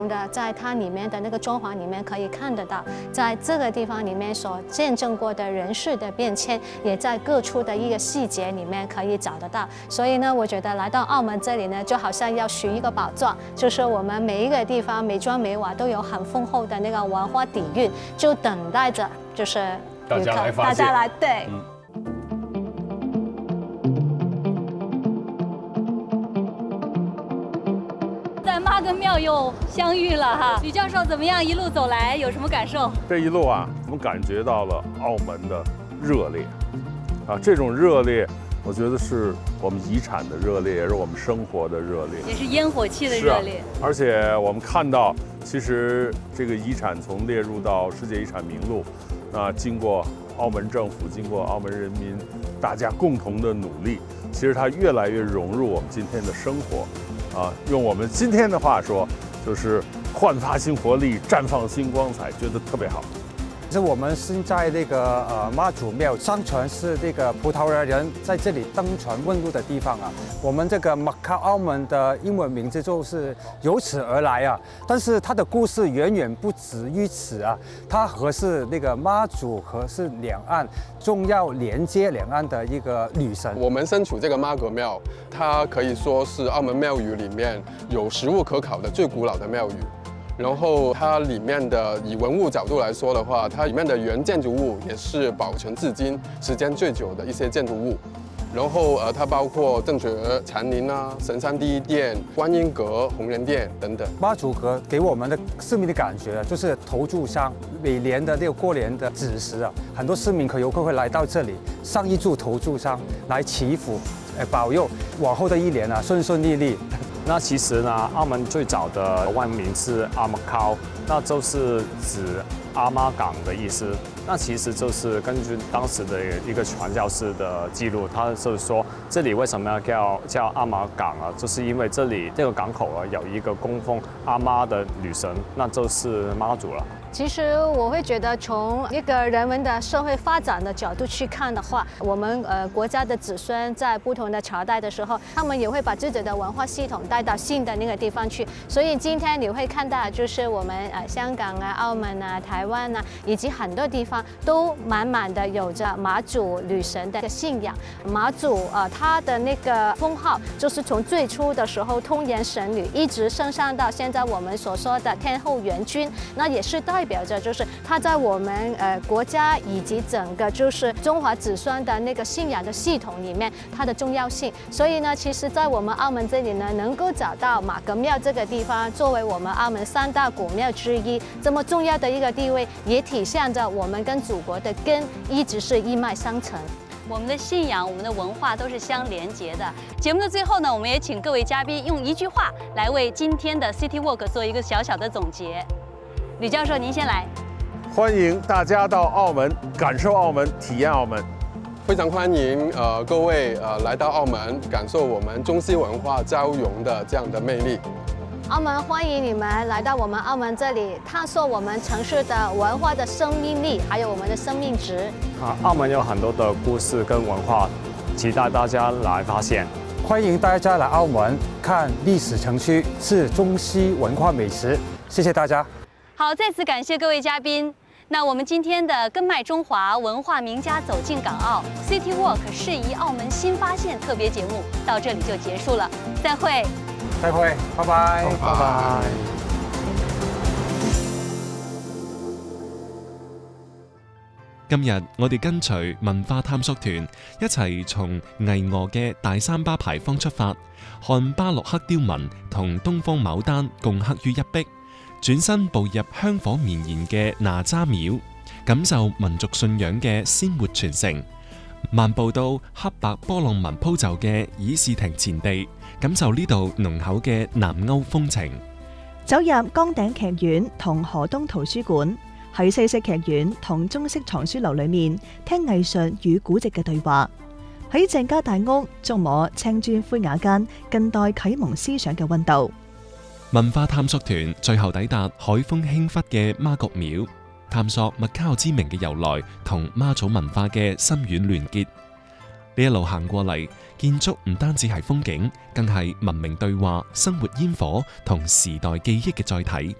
的，在它里面的那个装潢里面可以看得到，在这个地方里面所见证过的人事的变迁，也在各处的一个细节里面可以找得到。所以呢，我觉得来到澳门这里呢，就好像要寻一个宝藏，就是我们每一个地方每砖每瓦都有很丰厚的那个文化底蕴，就等待着就是大家来发现， 大家来对。 在妈阁庙又相遇了哈，吕教授怎么样？一路走来有什么感受？ 这一路啊，我们感觉到了澳门的热烈，这种热烈，我觉得是我们遗产的热烈，也是我们生活的热烈， 也是烟火气的热烈。 而且我们看到，其实这个遗产从列入到世界遗产名录，经过澳门政府、经过澳门人民大家共同的努力，其实它越来越融入我们今天的生活。用我们今天的话说，就是焕发新活力，绽放新光彩，觉得特别好。 是我们现在那个妈祖庙，相传是那个葡萄牙人在这里登船问路的地方啊。我们这个 Macau 澳门的英文名字就是由此而来啊。但是它的故事远远不止于此啊，它和是那个妈祖和是两岸重要连接两岸的一个女神。 我们身处这个妈阁庙，它可以说是澳门庙宇里面有实物可考的最古老的庙宇。然后它里面的以文物角度来说的话，它里面的原建筑物也是保存至今时间最久的一些建筑物。然后它包括正觉禅林啊、神山第一殿、观音阁、红人殿等等。 妈祖阁给我们的市民的感觉就是投注商，每年的那个过年的子时啊，很多市民和游客会来到这里上一注投注商来祈福，保佑往后的一年啊顺顺利利。 那其实呢，澳门最早的外名是阿马靠，那就是指阿妈港的意思。那其实就是根据当时的一个传教士的记录，他就是说这里为什么要叫阿马港啊？就是因为这里这个港口啊有一个供奉阿妈的女神，那就是妈祖了。 其实我会觉得，从一个人文的社会发展的角度去看的话，我们国家的子孙在不同的朝代的时候，他们也会把自己的文化系统带到新的那个地方去。所以今天你会看到，就是我们香港啊、澳门啊、台湾啊，以及很多地方都满满的有着妈祖女神的信仰。妈祖她的那个封号，就是从最初的时候通言神女，一直升上到现在我们所说的天后元君，那也是代表着就是它在我们国家以及整个就是中华子孙的那个信仰的系统里面它的重要性。所以呢，其实在我们澳门这里呢，能够找到妈阁庙这个地方作为我们澳门3大古庙之一，这么重要的一个地位，也体现着我们跟祖国的根一直是一脉相承。 我们的信仰、我们的文化都是相连结的。节目的最后呢，我们也请各位嘉宾用一句话来为今天的 City Walk 做一个小小的总结。吕教授，您先来。 欢迎大家到澳门，感受澳门，体验澳门。 非常欢迎各位来到澳门，感受我们中西文化交融的这样的魅力。 澳门欢迎你们来到我们澳门这里，探索我们城市的文化的生命力，还有我们的生命值。 澳门有很多的故事跟文化，期待大家来发现。 欢迎大家来澳门看历史城区，吃中西文化美食。谢谢大家。 好，再次感谢各位嘉宾。那我们今天的根脉中华文化名家走进港澳 City Walk 适宜澳门新发现特别节目到这里就结束了，再会。 再會，拜拜， 拜拜。 今日我哋跟隨文化探索團一齊從巍峨嘅大三巴牌坊出發，看巴洛克雕紋同東方牡丹共刻於一壁，轉身步入香火綿延嘅哪吒廟，感受民族信仰嘅鮮活傳承。漫步到黑白波浪紋鋪就嘅議事亭前地，感受呢度濃厚嘅南歐風情。 走入崗頂劇院同河東圖書館，喺西式劇院同中式藏書樓裏面聽藝術與古籍嘅對話。喺鄭家大屋觸摸青磚灰瓦間近代啟蒙思想嘅溫度。 文化探索團最後抵達海風輕拂嘅媽閣廟，探索麥卡之名嘅由來同媽祖文化嘅深遠聯結。 呢一路行過嚟，建築唔單止係風景，更係文明對話、生活煙火同時代記憶嘅載體。